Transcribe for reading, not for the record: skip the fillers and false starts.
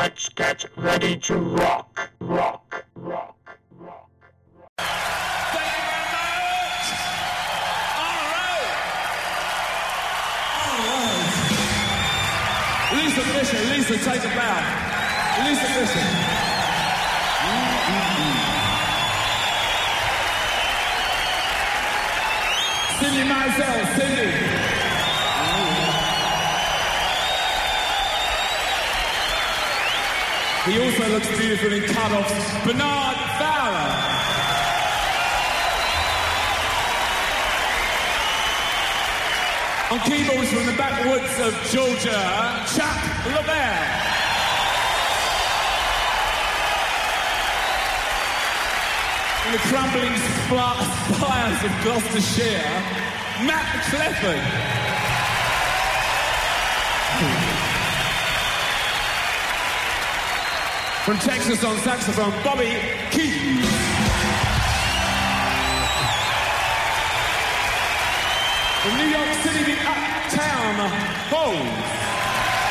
Let's get ready to rock, rock, rock, rock. Thank you very much. All right. Lisa Fisher, Lisa, take a bow. Lisa Fisher. Cindy Mizell, Cindy. He also looks beautiful in cut-offs. Bernard Fowler. On keyboards from the backwoods of Georgia, Chuck LaBelle. In the crumbling spires of Gloucestershire, Matt Clifford. From Texas on saxophone, Bobby Keys. From New York City, the Uptown Bones.